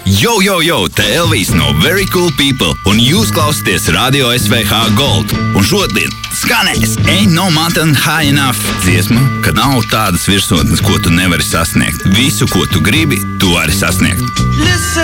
Yo, te Elvis no Very Cool People, un jūs klausāties Radio SVH Gold. Un šodien skanēs Ain't No Mountain High Enough dziesma, ka nav tādas virsotnes, ko tu nevari sasniegt. Visu, ko tu gribi, tu vari sasniegt.